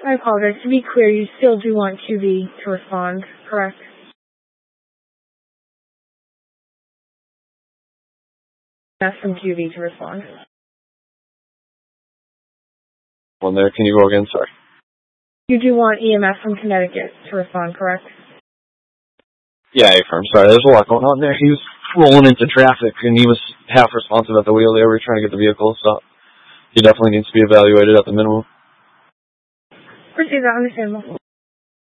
I apologize. To be clear, you still do want QV to respond, correct? Ask from QV to respond. One there. Can you go again? Sorry. You do want EMS from Connecticut to respond, correct? Yeah, affirm. Sorry, there's a lot going on there. He was rolling into traffic, and he was half responsive at the wheel there. We were trying to get the vehicle, so he definitely needs to be evaluated at the minimum. Appreciate that. Understandable.